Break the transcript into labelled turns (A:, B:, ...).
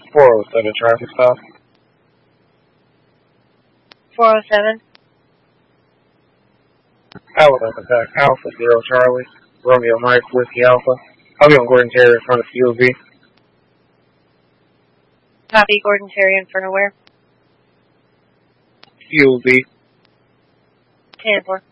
A: 407 traffic stop.
B: 407.
A: Alabama attack Alpha Zero Charlie. Romeo Mike Whiskey Alpha. I'll be on Gordon Terry in front of QOV.
B: Copy, Gordon Terry in front of where?
A: QOV.
B: 10-4.